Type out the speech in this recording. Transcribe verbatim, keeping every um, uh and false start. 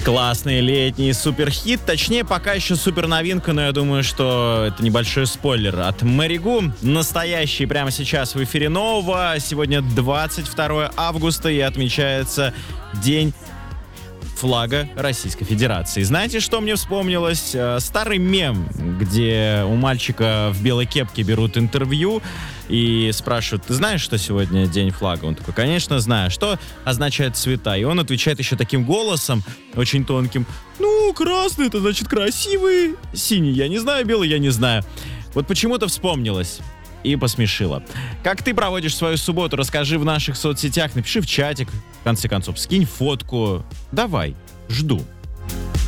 Классный летний суперхит, точнее, пока еще суперновинка, но я думаю, что это небольшой спойлер от Мэри Гу. Настоящий прямо сейчас в эфире нового. Сегодня двадцать второе августа и отмечается День флага Российской Федерации. Знаете, что мне вспомнилось? Старый мем, где у мальчика в белой кепке берут интервью и спрашивают: ты знаешь, что сегодня День флага? Он такой: конечно, знаю. Что означает цвета? И он отвечает еще таким голосом, очень тонким: ну, красный — это значит красивый, синий я не знаю, белый я не знаю. Вот почему-то вспомнилось и посмешило. Как ты проводишь свою субботу? Расскажи в наших соцсетях, напиши в чатик, в конце концов, скинь фотку. Давай, жду.